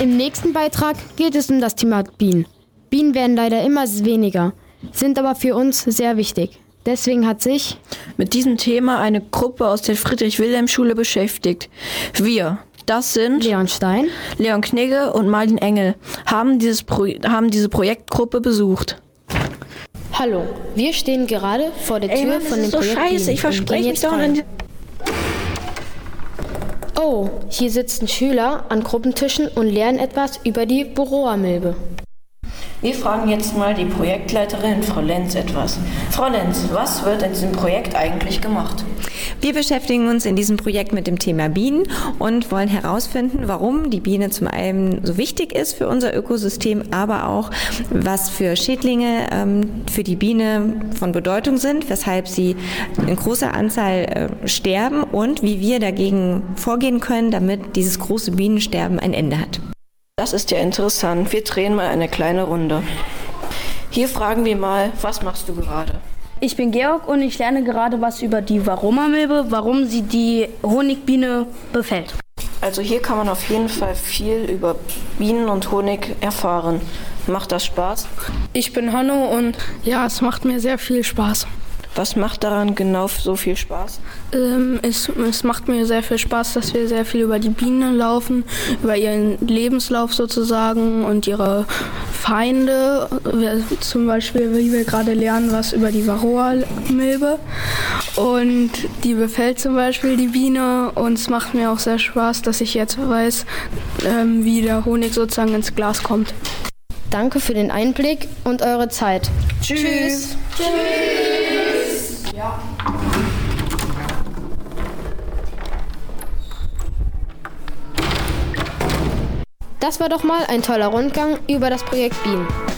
Im nächsten Beitrag geht es um das Thema Bienen. Bienen werden leider immer weniger, sind aber für uns sehr wichtig. Deswegen hat sich mit diesem Thema eine Gruppe aus der Friedrich-Wilhelm-Schule beschäftigt. Wir, das sind Leon Stein, Leon Knigge und Marlin Engel, haben diese Projektgruppe besucht. Hallo, wir stehen gerade vor der Tür Mann, von dem so Projekt scheiße, Bienen ich verspreche und gehen mich jetzt doch rein. in Oh, hier sitzen Schüler an Gruppentischen und lernen etwas über die Varroa-Milbe. Wir fragen jetzt mal die Projektleiterin, Frau Lenz, etwas. Frau Lenz, was wird in diesem Projekt eigentlich gemacht? Wir beschäftigen uns in diesem Projekt mit dem Thema Bienen und wollen herausfinden, warum die Biene zum einen so wichtig ist für unser Ökosystem, aber auch, was für Schädlinge für die Biene von Bedeutung sind, weshalb sie in großer Anzahl sterben und wie wir dagegen vorgehen können, damit dieses große Bienensterben ein Ende hat. Das ist ja interessant. Wir drehen mal eine kleine Runde. Hier fragen wir mal, was machst du gerade? Ich bin Georg und ich lerne gerade was über die Varroa-Milbe, warum sie die Honigbiene befällt. Also hier kann man auf jeden Fall viel über Bienen und Honig erfahren. Macht das Spaß? Ich bin Hanno und ja, es macht mir sehr viel Spaß. Was macht daran genau so viel Spaß? Es macht mir sehr viel Spaß, dass wir sehr viel über die Bienen laufen, über ihren Lebenslauf sozusagen und ihre Feinde. Zum Beispiel, wie wir gerade lernen, was über die Varroa-Milbe. Und die befällt zum Beispiel die Biene. Und es macht mir auch sehr Spaß, dass ich jetzt weiß, wie der Honig sozusagen ins Glas kommt. Danke für den Einblick und eure Zeit. Tschüss! Ja. Das war doch mal ein toller Rundgang über das Projekt Bienen.